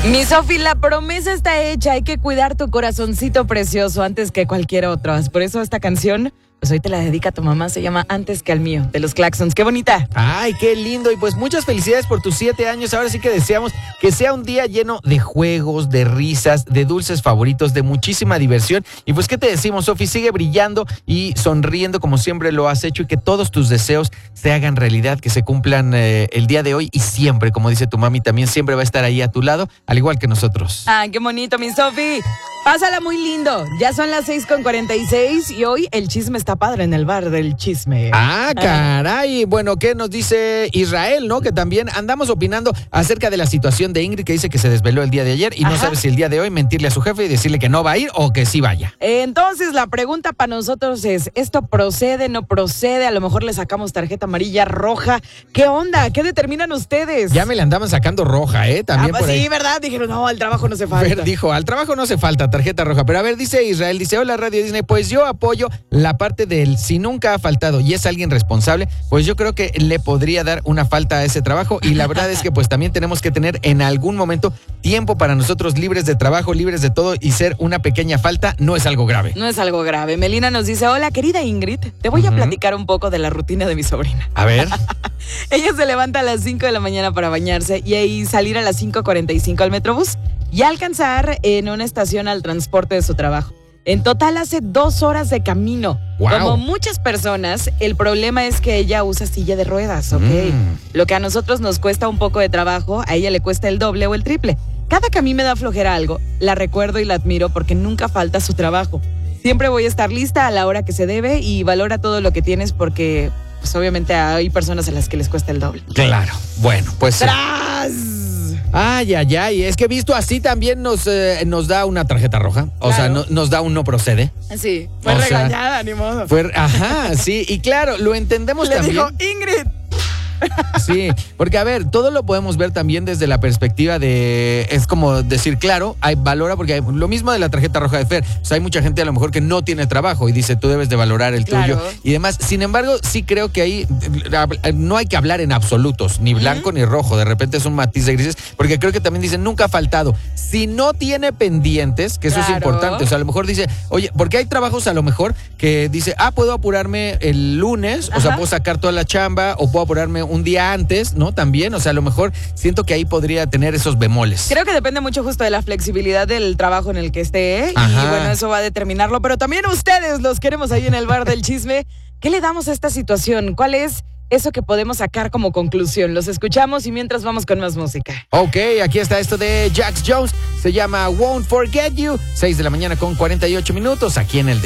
Mi Sofi, la promesa está hecha. Hay que cuidar tu corazoncito precioso antes que cualquier otro. Por eso esta canción, pues hoy te la dedica a tu mamá. Se llama Antes que al mío, de los Claxons. ¡Qué bonita! Ay, qué lindo. Y pues muchas felicidades por tus 7 años. Ahora sí que deseamos que sea un día lleno de juegos, de risas, de dulces favoritos, de muchísima diversión. Y pues, ¿qué te decimos, Sofi? Sigue brillando y sonriendo como siempre lo has hecho y que todos tus deseos se hagan realidad, que se cumplan el día de hoy y siempre, como dice tu mami, también siempre va a estar ahí a tu lado, al igual que nosotros. ¡Ah, qué bonito, mi Sofi! Pásala muy lindo. Ya son las 6:46 y hoy el chisme está padre en el bar del chisme. Ah, caray. Bueno, ¿qué nos dice Israel, no? Que también andamos opinando acerca de la situación de Ingrid, que dice que se desveló el día de ayer y no sabe si el día de hoy mentirle a su jefe y decirle que no va a ir o que sí vaya. Entonces, la pregunta para nosotros es, ¿esto procede, no procede? A lo mejor le sacamos tarjeta amarilla, roja. ¿Qué onda? ¿Qué determinan ustedes? Ya me le andaban sacando roja, También pues por ahí. sí, ¿verdad? Dijeron, no, al trabajo no se falta. Fer dijo, al trabajo no se falta tarjeta roja. Pero a ver, dice Israel, dice, hola Radio Disney, pues yo apoyo la parte del si nunca ha faltado y es alguien responsable, pues yo creo que le podría dar una falta a ese trabajo y la verdad es que pues también tenemos que tener en algún momento tiempo para nosotros libres de trabajo, libres de todo y ser una pequeña falta no es algo grave. No es algo grave. Melina nos dice, hola querida Ingrid, te voy a platicar un poco de la rutina de mi sobrina. A ver. Ella se levanta a las 5 de la mañana para bañarse y ahí salir a las 5:45 al Metrobús y alcanzar en una estación al transporte de su trabajo. En total hace 2 horas de camino. Wow. Como muchas personas, el problema es que ella usa silla de ruedas, ¿ok? Lo que a nosotros nos cuesta un poco de trabajo, a ella le cuesta el doble o el triple. Cada que a mí me da flojera algo, la recuerdo y la admiro porque nunca falta su trabajo. Siempre voy a estar lista a la hora que se debe y valora todo lo que tienes porque, pues obviamente hay personas a las que les cuesta el doble. Claro. Bueno, pues... ¡Tras! Ay, es que visto así también nos da una tarjeta roja. O sea, nos da un no procede. Sí, fue regañada, ni modo. Ajá, sí, y claro, lo entendemos también. Le dijo, Ingrid. Sí, porque a ver, todo lo podemos ver también desde la perspectiva de, es como decir, claro, valora, porque hay lo mismo de la tarjeta roja de Fer, o sea, hay mucha gente a lo mejor que no tiene trabajo y dice, tú debes de valorar el tuyo y demás, sin embargo, sí creo que ahí no hay que hablar en absolutos, ni blanco ni rojo, de repente es un matiz de grises, porque creo que también dicen, nunca ha faltado, si no tiene pendientes, que eso es importante, o sea, a lo mejor dice, oye, porque hay trabajos a lo mejor que dice, puedo apurarme el lunes, o sea, puedo sacar toda la chamba, o puedo apurarme un día antes, ¿no? También, o sea, a lo mejor siento que ahí podría tener esos bemoles. Creo que depende mucho justo de la flexibilidad del trabajo en el que esté, y bueno, eso va a determinarlo, pero también ustedes los queremos ahí en el bar del chisme. ¿Qué le damos a esta situación? ¿Cuál es eso que podemos sacar como conclusión? Los escuchamos y mientras vamos con más música. Ok, aquí está esto de Jax Jones, se llama Won't Forget You, 6:48 aquí en el